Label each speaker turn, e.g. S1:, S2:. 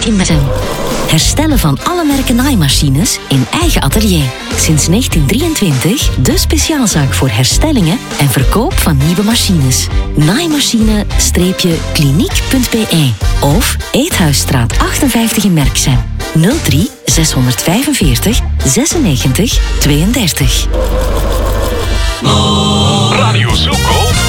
S1: in Merksem. Herstellen van alle merken naaimachines in eigen atelier. Sinds 1923 de speciaalzaak voor herstellingen en verkoop van nieuwe machines. Naaimachine-kliniek.be of Eethuisstraat 58 in Merksem. 03 645 96 32.
S2: Radio Zoekhof